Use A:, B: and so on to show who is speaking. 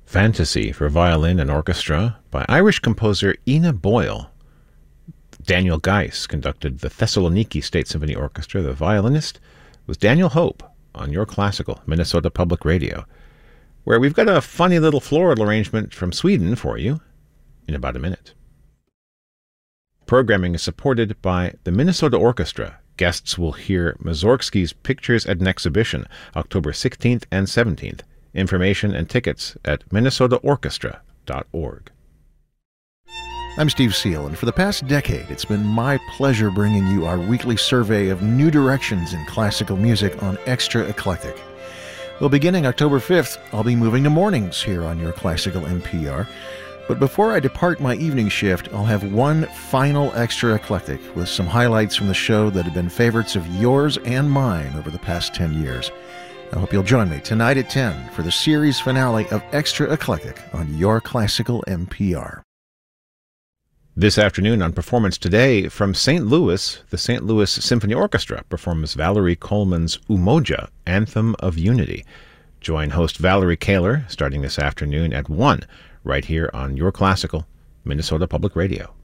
A: Fantasy for Violin and Orchestra by Irish composer Ina Boyle. Daniel Geiss conducted the Thessaloniki State Symphony Orchestra. The violinist was Daniel Hope on Your Classical, Minnesota Public Radio, where we've got a funny little floral arrangement from Sweden for you in about a minute. Programming is supported by the Minnesota Orchestra. Guests will hear Mussorgsky's Pictures at an Exhibition, October 16th and 17th. Information and tickets at minnesotaorchestra.org.
B: I'm Steve Seal, and for the past decade, it's been my pleasure bringing you our weekly survey of new directions in classical music on Extra Eclectic. Well, beginning October 5th, I'll be moving to mornings here on Your Classical NPR. But before I depart my evening shift, I'll have one final Extra Eclectic with some highlights from the show that have been favorites of yours and mine over the past 10 years. I hope you'll join me tonight at 10 for the series finale of Extra Eclectic on Your Classical NPR.
A: This afternoon on Performance Today from St. Louis, the St. Louis Symphony Orchestra performs Valerie Coleman's Umoja, Anthem of Unity. Join host Valerie Kaler starting this afternoon at 1, right here on Your Classical, Minnesota Public Radio.